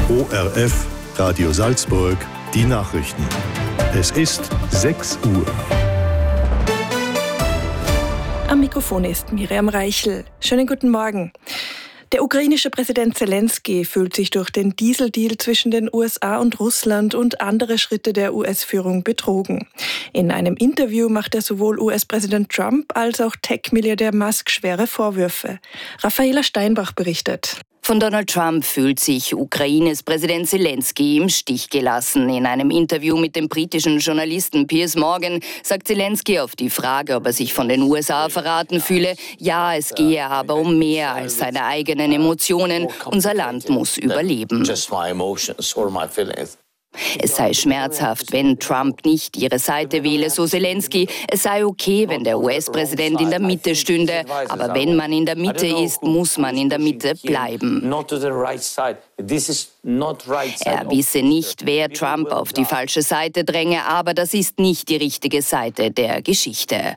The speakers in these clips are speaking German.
ORF Radio Salzburg, die Nachrichten. Es ist 6 Uhr. Am Mikrofon ist Miriam Reichel. Schönen guten Morgen. Der ukrainische Präsident Zelensky fühlt sich durch den Dieseldeal zwischen den USA und Russland und andere Schritte der US-Führung betrogen. In einem Interview macht er sowohl US-Präsident Trump als auch Tech-Milliardär Musk schwere Vorwürfe. Raffaela Steinbach berichtet. Von Donald Trump fühlt sich Ukraines Präsident Zelensky im Stich gelassen. In einem Interview mit dem britischen Journalisten Piers Morgan sagt Zelensky auf die Frage, ob er sich von den USA verraten fühle, ja, es gehe aber um mehr als seine eigenen Emotionen. Unser Land muss überleben. Es sei schmerzhaft, wenn Trump nicht ihre Seite wähle, so Zelensky. Es sei okay, wenn der US-Präsident in der Mitte stünde. Aber wenn man in der Mitte ist, muss man in der Mitte bleiben. Er wisse nicht, wer Trump auf die falsche Seite dränge, aber das ist nicht die richtige Seite der Geschichte.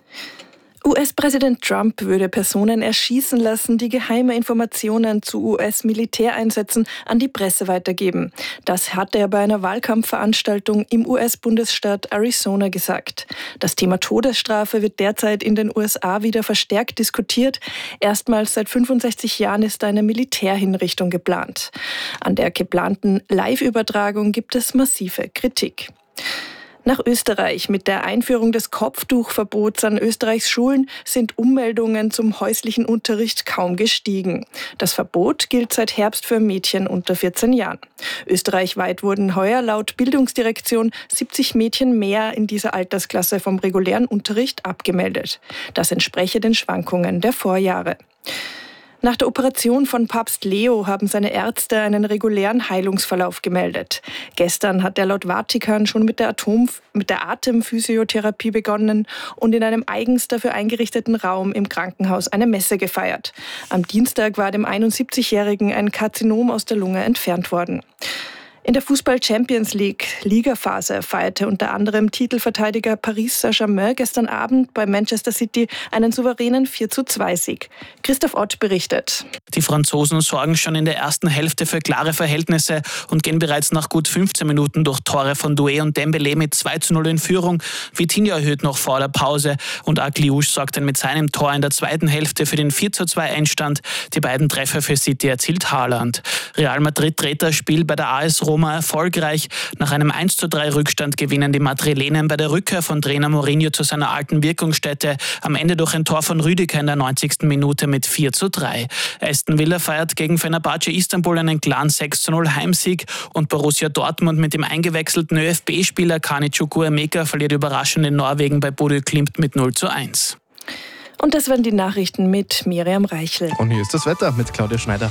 US-Präsident Trump würde Personen erschießen lassen, die geheime Informationen zu US-Militäreinsätzen an die Presse weitergeben. Das hat er bei einer Wahlkampfveranstaltung im US-Bundesstaat Arizona gesagt. Das Thema Todesstrafe wird derzeit in den USA wieder verstärkt diskutiert. Erstmals seit 65 Jahren ist eine Militärhinrichtung geplant. An der geplanten Live-Übertragung gibt es massive Kritik. Nach Österreich. Mit der Einführung des Kopftuchverbots an Österreichs Schulen sind Ummeldungen zum häuslichen Unterricht kaum gestiegen. Das Verbot gilt seit Herbst für Mädchen unter 14 Jahren. Österreichweit wurden heuer laut Bildungsdirektion 70 Mädchen mehr in dieser Altersklasse vom regulären Unterricht abgemeldet. Das entspreche den Schwankungen der Vorjahre. Nach der Operation von Papst Leo haben seine Ärzte einen regulären Heilungsverlauf gemeldet. Gestern hat er laut Vatikan schon mit der Atemphysiotherapie begonnen und in einem eigens dafür eingerichteten Raum im Krankenhaus eine Messe gefeiert. Am Dienstag war dem 71-Jährigen ein Karzinom aus der Lunge entfernt worden. In der Fußball-Champions League-Ligaphase feierte unter anderem Titelverteidiger Paris Saint-Germain gestern Abend bei Manchester City einen souveränen 4:2-Sieg. Christoph Ott berichtet. Die Franzosen sorgen schon in der ersten Hälfte für klare Verhältnisse und gehen bereits nach gut 15 Minuten durch Tore von Doué und Dembélé mit 2:0 in Führung. Vitinha erhöht noch vor der Pause und Agliouche sorgt dann mit seinem Tor in der zweiten Hälfte für den 4:2-Endstand. Die beiden Treffer für City erzielt Haaland. Real Madrid dreht das Spiel bei der AS Roma erfolgreich. Nach einem 1:3 Rückstand gewinnen die Madrilenen bei der Rückkehr von Trainer Mourinho zu seiner alten Wirkungsstätte. Am Ende durch ein Tor von Rüdiger in der 90. Minute mit 4:3. Aston Villa feiert gegen Fenerbahce Istanbul einen klaren 6:0 Heimsieg und Borussia Dortmund mit dem eingewechselten ÖFB-Spieler Kani Chukwuemeka verliert überraschend in Norwegen bei Bodø Glimt mit 0:1. Und das waren die Nachrichten mit Miriam Reichel. Und hier ist das Wetter mit Claudia Schneider.